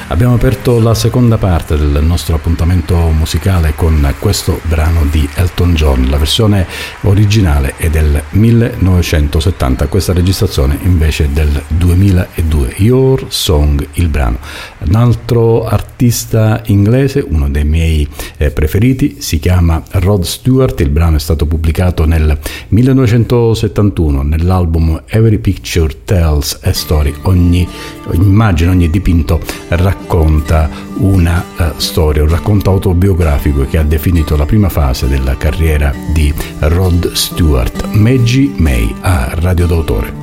Abbiamo aperto la seconda parte del nostro appuntamento musicale con questo brano di Elton John. La versione originale è del 1970, questa registrazione invece del 2002. Your Song, il brano. Un altro artista inglese, uno dei miei preferiti, si chiama Rod Stewart. Il brano è stato pubblicato nel 1971 nell'album Every Picture Tells a Story. Ogni immagine, ogni dipinto racconta una storia, un racconto autobiografico che ha definito la prima fase della carriera di Rod Stewart. Maggie May a Radio d'autore.